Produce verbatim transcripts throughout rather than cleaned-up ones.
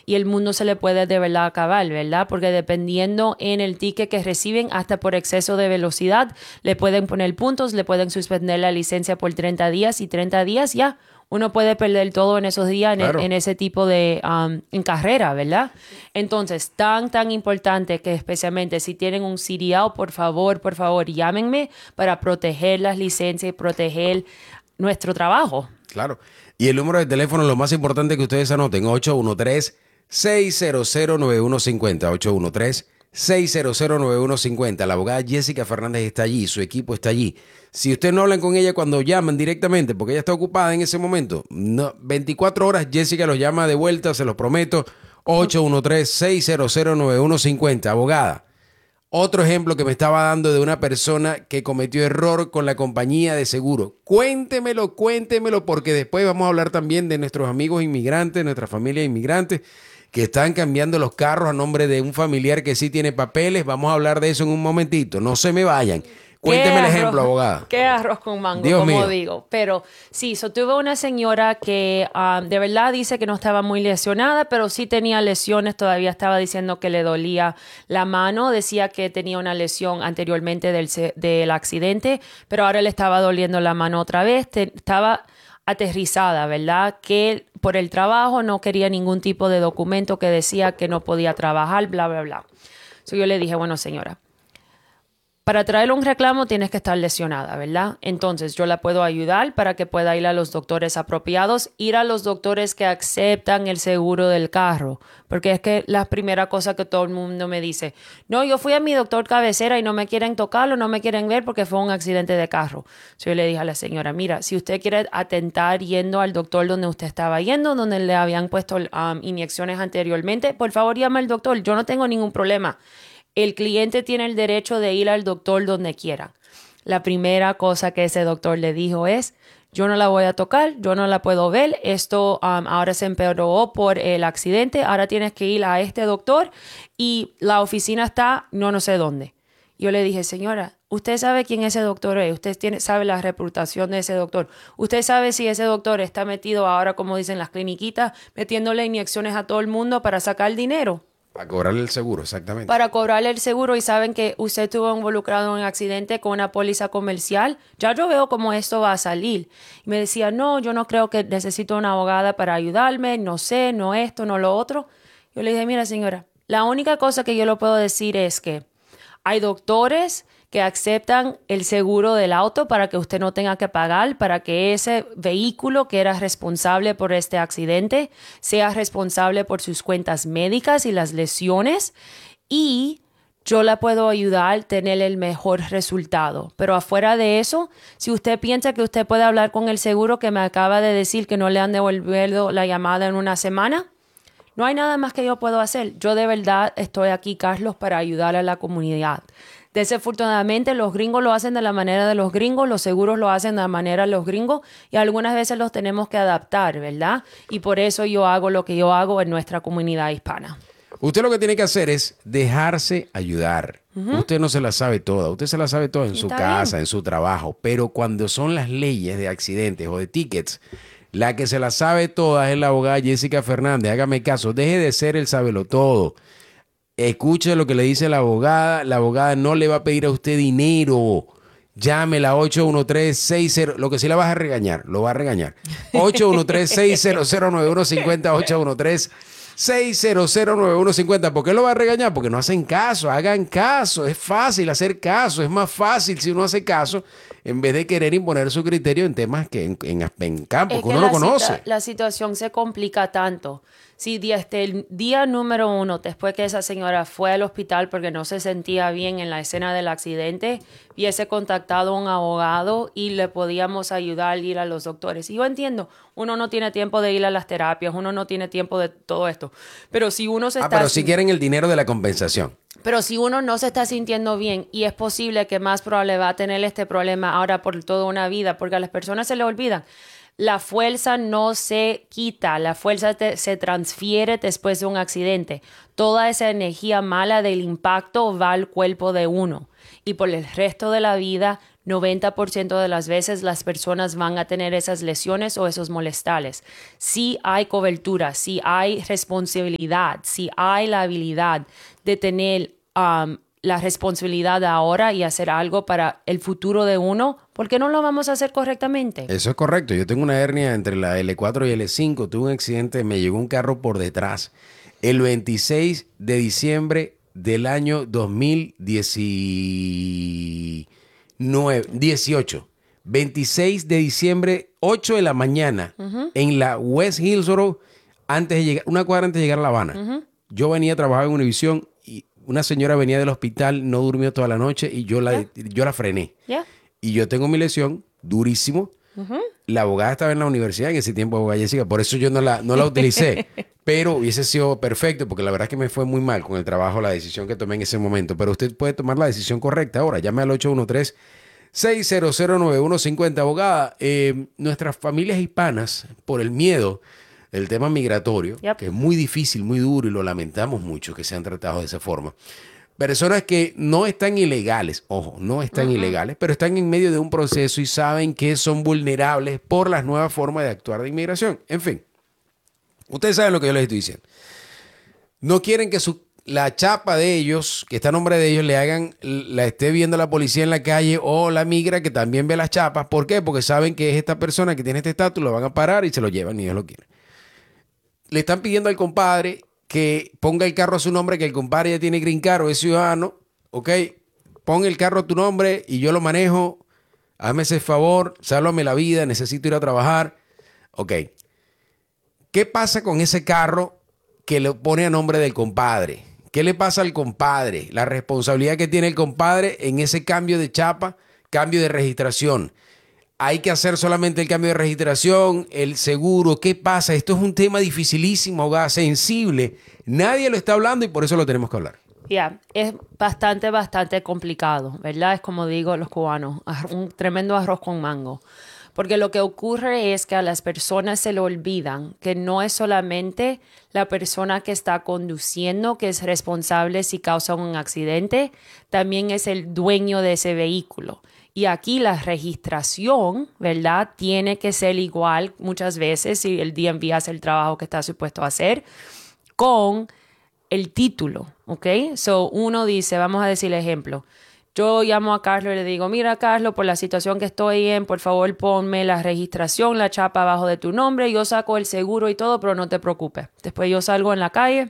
y el mundo se le puede de verdad acabar, ¿verdad? Porque dependiendo en el ticket que reciben, hasta por exceso de velocidad, le pueden poner puntos, le pueden suspender la licencia por treinta días y treinta días ya. Uno puede perder todo en esos días, claro. en, en ese tipo de um, en carrera, ¿verdad? Entonces, tan, tan importante que especialmente si tienen un C D L, por favor, por favor, llámenme para proteger las licencias y proteger nuestro trabajo. Claro. Y el número de teléfono, lo más importante que ustedes anoten, ocho uno tres, seis cero cero, nueve uno cinco cero, ocho uno tres, seis cero cero, nueve uno cinco cero. La abogada Jessica Fernández está allí, su equipo está allí. Si ustedes no hablan con ella cuando llaman directamente, porque ella está ocupada en ese momento, no, veinticuatro horas Jessica los llama de vuelta, se los prometo, ocho uno tres, seis cero cero, nueve uno cinco cero. Abogada, otro ejemplo que me estaba dando de una persona que cometió error con la compañía de seguro. Cuéntemelo, cuéntemelo, porque después vamos a hablar también de nuestros amigos inmigrantes, nuestra familia inmigrante, que están cambiando los carros a nombre de un familiar que sí tiene papeles. Vamos a hablar de eso en un momentito. No se me vayan. Cuénteme el ejemplo, abogada. Qué arroz con mango, Dios como mío. digo. Pero sí, so, tuve una señora que um, de verdad dice que no estaba muy lesionada, pero sí tenía lesiones. Todavía estaba diciendo que le dolía la mano. Decía que tenía una lesión anteriormente del, del accidente, pero ahora le estaba doliendo la mano otra vez. Te, estaba aterrizada, ¿verdad? Que por el trabajo no quería ningún tipo de documento que decía que no podía trabajar, bla, bla, bla. So, yo le dije, bueno, señora, para traerle un reclamo tienes que estar lesionada, ¿verdad? Entonces yo la puedo ayudar para que pueda ir a los doctores apropiados, ir a los doctores que aceptan el seguro del carro, porque es que la primera cosa que todo el mundo me dice, no, yo fui a mi doctor cabecera y no me quieren tocarlo, no me quieren ver porque fue un accidente de carro. So, yo le dije a la señora, mira, si usted quiere atentar yendo al doctor donde usted estaba yendo, donde le habían puesto um, inyecciones anteriormente, por favor llame al doctor, yo no tengo ningún problema. El cliente tiene el derecho de ir al doctor donde quiera. La primera cosa que ese doctor le dijo es, yo no la voy a tocar, yo no la puedo ver, esto um, ahora se empeoró por el accidente, ahora tienes que ir a este doctor y la oficina está no no sé dónde. Yo le dije, señora, usted sabe quién ese doctor es, usted tiene, sabe la reputación de ese doctor, usted sabe si ese doctor está metido ahora, como dicen las cliniquitas, metiéndole inyecciones a todo el mundo para sacar dinero. Para cobrarle el seguro, exactamente. Para cobrarle el seguro y saben que usted estuvo involucrado en un accidente con una póliza comercial. Ya yo veo cómo esto va a salir. Y me decía, no, yo no creo que necesito una abogada para ayudarme, no sé, no esto, no lo otro. Yo le dije, mira señora, la única cosa que yo le puedo decir es que hay doctores que aceptan el seguro del auto para que usted no tenga que pagar, para que ese vehículo que era responsable por este accidente sea responsable por sus cuentas médicas y las lesiones, y yo la puedo ayudar a tener el mejor resultado. Pero afuera de eso, si usted piensa que usted puede hablar con el seguro que me acaba de decir que no le han devolvido la llamada en una semana, no hay nada más que yo puedo hacer. Yo de verdad estoy aquí, Carlos, para ayudar a la comunidad. Desafortunadamente, los gringos lo hacen de la manera de los gringos, los seguros lo hacen de la manera de los gringos y algunas veces los tenemos que adaptar, ¿verdad? Y por eso yo hago lo que yo hago en nuestra comunidad hispana. Usted lo que tiene que hacer es dejarse ayudar. Uh-huh. Usted no se la sabe toda, usted se la sabe toda en su casa, bien, en su trabajo, pero cuando son las leyes de accidentes o de tickets, la que se la sabe toda es la abogada Jessica Fernández. Hágame caso, deje de ser el sabelotodo. Escuche lo que le dice la abogada. La abogada no le va a pedir a usted dinero. Llámela ocho uno tres, seis cero. Lo que sí la vas a regañar, lo va a regañar. ocho uno tres, seis cero cero, nueve uno cinco cero, ocho uno tres, seis cero cero, nueve uno cinco cero. ¿Por qué lo va a regañar? Porque no hacen caso, hagan caso. Es fácil hacer caso, es más fácil si uno hace caso en vez de querer imponer su criterio en temas que en, en, en campos es que uno no conoce. Situa- la situación se complica tanto. Si desde el día número uno, después que esa señora fue al hospital porque no se sentía bien en la escena del accidente, hubiese contactado a un abogado y le podíamos ayudar a ir a los doctores. Y yo entiendo, uno no tiene tiempo de ir a las terapias, uno no tiene tiempo de todo esto. Pero si uno se ah, está... pero si quieren el dinero de la compensación. Pero si uno no se está sintiendo bien y es posible que más probable va a tener este problema ahora por toda una vida, porque a las personas se les olvidan. La fuerza no se quita, la fuerza te, se transfiere después de un accidente. Toda esa energía mala del impacto va al cuerpo de uno. Y por el resto de la vida, noventa por ciento de las veces las personas van a tener esas lesiones o esos molestales. Si hay cobertura, si hay responsabilidad, si hay la habilidad de tener um, la responsabilidad ahora y hacer algo para el futuro de uno, ¿por qué no lo vamos a hacer correctamente? Eso es correcto. Yo tengo una hernia entre la L cuatro y L cinco. Tuve un accidente, me llegó un carro por detrás. El veintiséis de diciembre del año dos mil diecinueve, dieciocho. veintiséis de diciembre, ocho de la mañana, uh-huh. en la West Hillsborough, antes de llegar, una cuadra antes de llegar a La Habana. Uh-huh. Yo venía a trabajar en Univision y una señora venía del hospital, no durmió toda la noche y yo la, yeah. yo la frené. Yeah. Y yo tengo mi lesión, durísimo. Uh-huh. La abogada estaba en la universidad en ese tiempo, abogada Jessica, por eso yo no la, no la utilicé. Pero hubiese sido perfecto, porque la verdad es que me fue muy mal con el trabajo, la decisión que tomé en ese momento. Pero usted puede tomar la decisión correcta ahora. Llame al ocho uno tres, seis cero cero, nueve uno cinco cero. Abogada, eh, nuestras familias hispanas, por el miedo, el tema migratorio, yep. que es muy difícil, muy duro, y lo lamentamos mucho que sean tratados de esa forma. Personas que no están ilegales, ojo, no están uh-huh. ilegales, pero están en medio de un proceso y saben que son vulnerables por las nuevas formas de actuar de inmigración. En fin, ustedes saben lo que yo les estoy diciendo. No quieren que su, la chapa de ellos, que está a nombre de ellos, le hagan, la esté viendo la policía en la calle o la migra que también ve las chapas. ¿Por qué? Porque saben que es esta persona que tiene este estatus, lo van a parar y se lo llevan y ellos lo quieren. Le están pidiendo al compadre que ponga el carro a su nombre, que el compadre ya tiene green card o es ciudadano, ok, pon el carro a tu nombre y yo lo manejo, hazme ese favor, sálvame la vida, necesito ir a trabajar, ok. ¿Qué pasa con ese carro que lo pone a nombre del compadre? ¿Qué le pasa al compadre? La responsabilidad que tiene el compadre en ese cambio de chapa, cambio de registración. Hay que hacer solamente el cambio de registración, el seguro. ¿Qué pasa? Esto es un tema dificilísimo, abogada, sensible. Nadie lo está hablando y por eso lo tenemos que hablar. Ya, yeah, es bastante, bastante complicado, ¿verdad? Es como digo los cubanos, un tremendo arroz con mango. Porque lo que ocurre es que a las personas se le olvidan que no es solamente la persona que está conduciendo que es responsable si causa un accidente, también es el dueño de ese vehículo. Y aquí la registración, ¿verdad? Tiene que ser igual muchas veces si el D M V hace el trabajo que está supuesto a hacer con el título, ¿ok? So, uno dice, vamos a decir el ejemplo. Yo llamo a Carlos y le digo, mira, Carlos, por la situación que estoy en, por favor, ponme la registración, la chapa abajo de tu nombre. Yo saco el seguro y todo, pero no te preocupes. Después yo salgo en la calle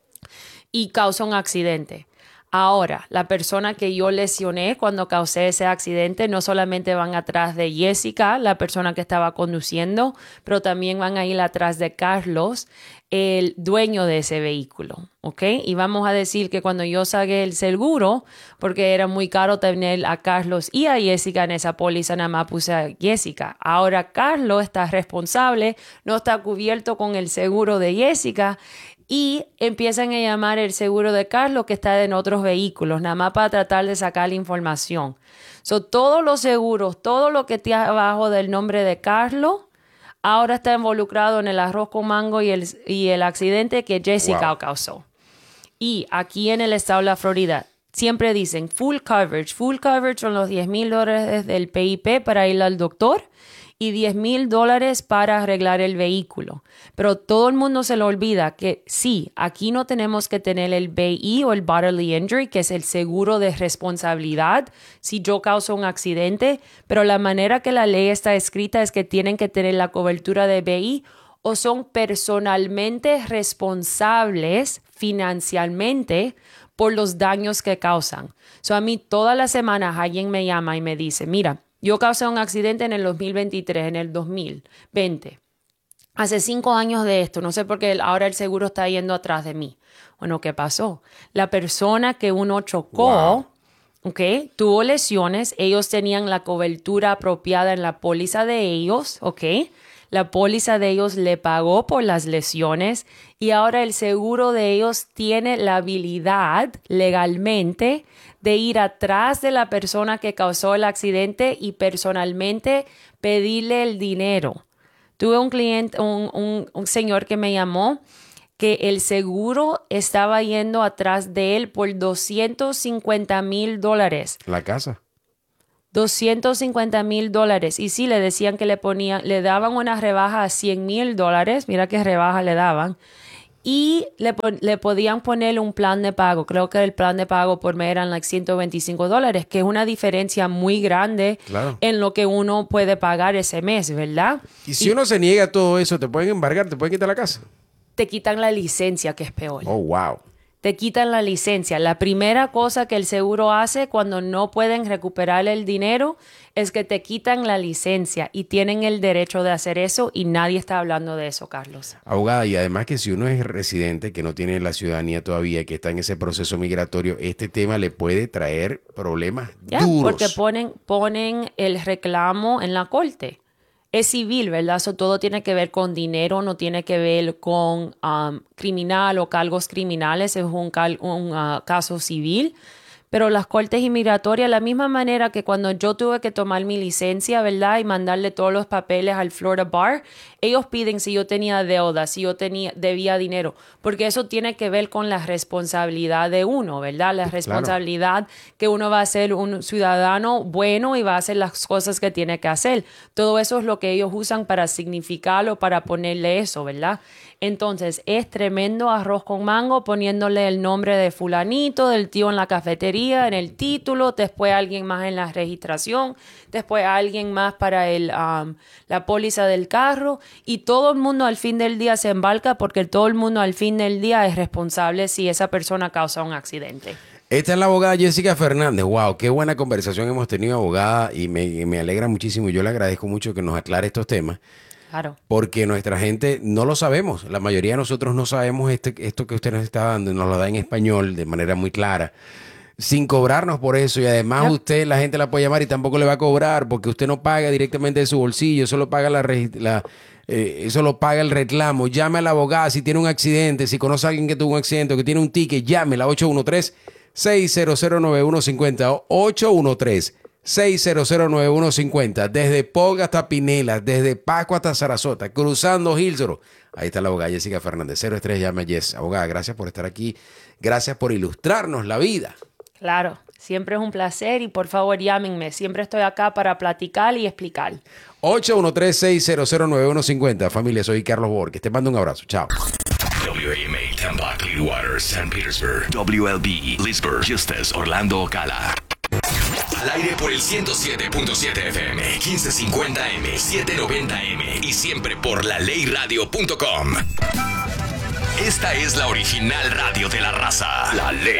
y causa un accidente. Ahora, la persona que yo lesioné cuando causé ese accidente no solamente van atrás de Jessica, la persona que estaba conduciendo, pero también van a ir atrás de Carlos, el dueño de ese vehículo, ¿ok? Y vamos a decir que cuando yo saqué el seguro, porque era muy caro tener a Carlos y a Jessica en esa póliza, nada más puse a Jessica. Ahora Carlos está responsable, no está cubierto con el seguro de Jessica, y empiezan a llamar el seguro de Carlos que está en otros vehículos, nada más para tratar de sacar la información. So, todos los seguros, todo lo que está abajo del nombre de Carlos, ahora está involucrado en el arroz con mango y el, y el accidente que Jessica wow. causó. Y aquí en el estado de la Florida, siempre dicen full coverage. Full coverage son los diez mil dólares del P I P para ir al doctor y diez mil dólares para arreglar el vehículo. Pero todo el mundo se le olvida que sí, aquí no tenemos que tener el B I o el Bodily Injury, que es el seguro de responsabilidad si yo causo un accidente, pero la manera que la ley está escrita es que tienen que tener la cobertura de B I o son personalmente responsables financieramente por los daños que causan. So, a mí todas las semanas alguien me llama y me dice, mira, yo causé un accidente en el dos mil veintitrés, en el dos mil veinte. Hace cinco años de esto, no sé por qué ahora el seguro está yendo atrás de mí. Bueno, ¿qué pasó? La persona que uno chocó, wow. okay, tuvo lesiones, ellos tenían la cobertura apropiada en la póliza de ellos, ¿ok? La póliza de ellos le pagó por las lesiones y ahora el seguro de ellos tiene la habilidad legalmente de ir atrás de la persona que causó el accidente y personalmente pedirle el dinero. Tuve un cliente, un, un, un señor que me llamó que el seguro estaba yendo atrás de él por doscientos cincuenta mil dólares. La casa. doscientos cincuenta mil dólares. Y sí, le decían que le ponían, le daban una rebaja a cien mil dólares. Mira qué rebaja le daban. Y le, le podían poner un plan de pago. Creo que el plan de pago por mes eran like ciento veinticinco dólares, que es una diferencia muy grande claro. en lo que uno puede pagar ese mes, ¿verdad? Y si y uno se niega a todo eso, te pueden embargar, te pueden quitar la casa. Te quitan la licencia, que es peor. Oh, wow. Te quitan la licencia. La primera cosa que el seguro hace cuando no pueden recuperar el dinero es que te quitan la licencia y tienen el derecho de hacer eso y nadie está hablando de eso, Carlos. Abogada, y además que si uno es residente que no tiene la ciudadanía todavía, que está en ese proceso migratorio, este tema le puede traer problemas Yeah, duros. porque ponen, ponen el reclamo en la corte. Es civil, ¿verdad? Eso todo tiene que ver con dinero, no tiene que ver con um, criminal o cargos criminales, es un, cal, un uh, caso civil. Pero las cortes inmigratorias, la misma manera que cuando yo tuve que tomar mi licencia, ¿verdad? Y mandarle todos los papeles al Florida Bar, ellos piden si yo tenía deuda, si yo tenía, debía dinero, porque eso tiene que ver con la responsabilidad de uno, ¿verdad? La responsabilidad claro. que uno va a ser un ciudadano bueno y va a hacer las cosas que tiene que hacer. Todo eso es lo que ellos usan para significarlo, para ponerle eso, ¿verdad? Entonces, es tremendo arroz con mango poniéndole el nombre de fulanito, del tío en la cafetería, en el título, después alguien más en la registración, después alguien más para el, um, la póliza del carro y todo el mundo al fin del día se embarca porque todo el mundo al fin del día es responsable si esa persona causa un accidente. Esta es la abogada Jessica Fernández. Wow, qué buena conversación hemos tenido, abogada, y me, me alegra muchísimo. Yo le agradezco mucho que nos aclare estos temas. Claro. Porque nuestra gente no lo sabemos. La mayoría de nosotros no sabemos este, esto que usted nos está dando y nos lo da en español de manera muy clara, sin cobrarnos por eso. Y además yep. usted, la gente la puede llamar y tampoco le va a cobrar porque usted no paga directamente de su bolsillo, solo paga la, la eh, eso lo paga el reclamo. Llame a la abogada si tiene un accidente, si conoce a alguien que tuvo un accidente o que tiene un ticket, llámela ocho uno tres, seis cero cero, nueve uno cinco cero, ocho uno tres, seis cero cero, nueve uno cinco cero, desde Ponga hasta Pinela, desde Paco hasta Sarasota, cruzando Hillsborough. Ahí está la abogada Jessica Fernández. Cero estrés, llame a Jess. Abogada, gracias por estar aquí. Gracias por ilustrarnos la vida. Claro, siempre es un placer y por favor llámenme. Siempre estoy acá para platicar y explicar. ocho uno tres, seis cero cero, nueve uno cinco cero. Familia, soy Carlos Borges. Te mando un abrazo. Chao. W A M A, Tampa, Clearwater, San Petersburg. W L B, Leesburg, Justus, Orlando, Ocala. Al aire por el ciento siete punto siete F M, quince cincuenta M, setecientos noventa M y siempre por la ley radio punto com. Esta es la original radio de la raza. La Ley